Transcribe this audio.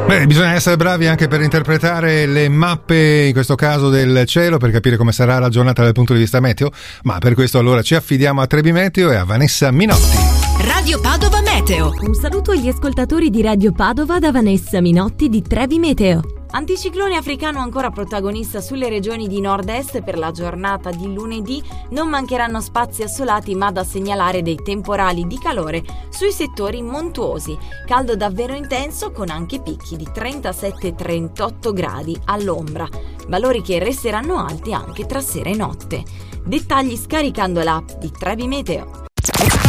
Beh, bisogna essere bravi anche per interpretare le mappe, in questo caso del cielo, per capire come sarà la giornata dal punto di vista meteo, ma per questo allora ci affidiamo a Trebi Meteo e a Vanessa Minotti. Radio Padova Meteo. Un saluto agli ascoltatori di Radio Padova da Vanessa Minotti di Trebi Meteo. Anticiclone africano ancora protagonista sulle regioni di nord-est per la giornata di lunedì. Non mancheranno spazi assolati, ma da segnalare dei temporali di calore sui settori montuosi. Caldo davvero intenso con anche picchi di 37-38 gradi all'ombra, valori che resteranno alti anche tra sera e notte. Dettagli scaricando l'app di Trebi Meteo.